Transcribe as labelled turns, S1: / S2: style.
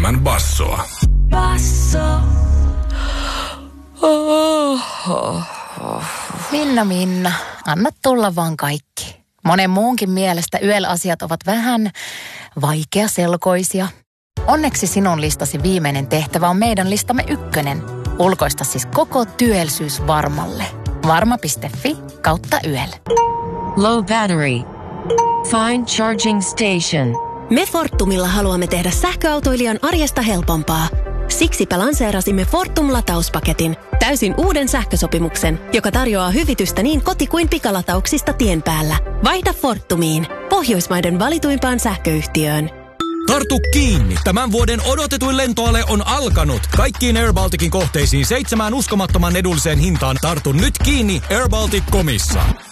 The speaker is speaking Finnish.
S1: enemmän bassoa.
S2: Basso.
S3: Minna, anna tulla vaan kaikki. Monen muunkin mielestä YEL-asiat ovat vähän vaikeaselkoisia. Onneksi sinun listasi viimeinen tehtävä on meidän listamme 1. Ulkoista siis koko työllisyys Varmalle. Varma.fi/YEL.
S4: Low battery. Find charging station.
S5: Me Fortumilla haluamme tehdä sähköautoilijan arjesta helpompaa. Siksipä lanseerasimme Fortum-latauspaketin, täysin uuden sähkösopimuksen, joka tarjoaa hyvitystä niin koti- kuin pikalatauksista tien päällä. Vaihda Fortumiin, Pohjoismaiden valituimpaan sähköyhtiöön.
S6: Tartu kiinni! Tämän vuoden odotetuin lentoale on alkanut. Kaikkiin Air Balticin kohteisiin 7 uskomattoman edulliseen hintaan. Tartu nyt kiinni airbaltic.comissa.